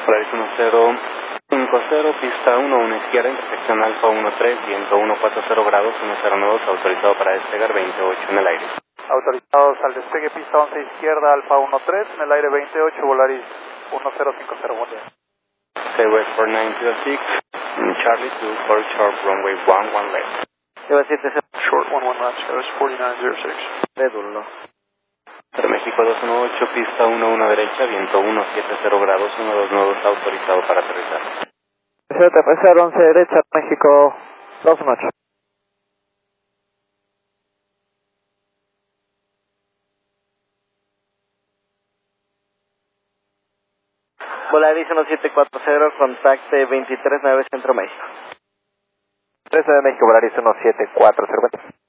Polaris 1050, pista 1 izquierda, intersección Alfa 13, viento 140 grados, 109, autorizado para despegar 28 en el aire. Autorizados al despegue, pista 11 izquierda, Alfa 13, en el aire 28, Volaris 1050, buen día. Stay west for 906, Charlie 2, for short runway 11 left. Lleva 70. Short 11 left, Skywest 4906. Rédulo. México 218, pista 11 derecha, viento 170 grados, 129, autorizado para aterrizar. ZPC 11 derecha, México 218. Volaris 1740, contacte 239 Centro México. 13 de México, Volaris 1740.